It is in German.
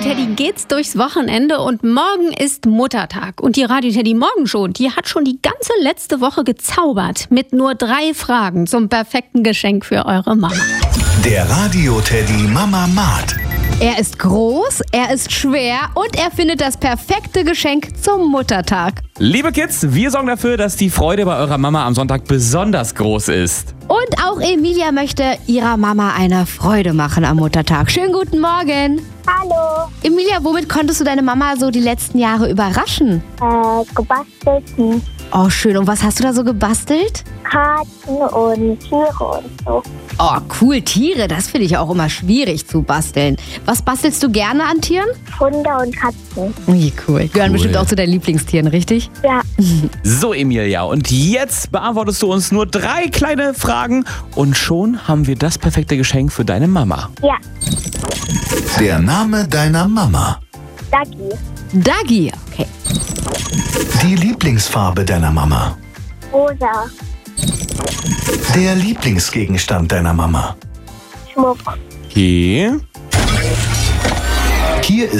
Teddy geht's durchs Wochenende und morgen ist Muttertag. Und die Radio Teddy Morgenshow, die hat schon die ganze letzte Woche gezaubert mit nur 3 Fragen zum perfekten Geschenk für eure Mama. Der Radio Teddy Mama-Mat. Er ist groß, er ist schwer und er findet das perfekte Geschenk zum Muttertag. Liebe Kids, wir sorgen dafür, dass die Freude bei eurer Mama am Sonntag besonders groß ist. Und auch Emilia möchte ihrer Mama eine Freude machen am Muttertag. Schönen guten Morgen. Hallo, Emilia, womit konntest du deine Mama so die letzten Jahre überraschen? gebastelten Oh, schön. Und was hast du da so gebastelt? Karten und Tiere und so. Oh, cool. Tiere, das finde ich auch immer schwierig zu basteln. Was bastelst du gerne an Tieren? Hunde und Katzen. Wie cool. Gehören bestimmt auch zu deinen Lieblingstieren, richtig? Ja, So, Emilia, und jetzt beantwortest du uns nur 3 kleine Fragen und schon haben wir das perfekte Geschenk für deine Mama. ja, Der Name deiner Mama. Dagi, Dagi. Okay. Die Lieblingsfarbe deiner Mama. rosa, Der Lieblingsgegenstand deiner Mama. Schmuck. Okay. Hier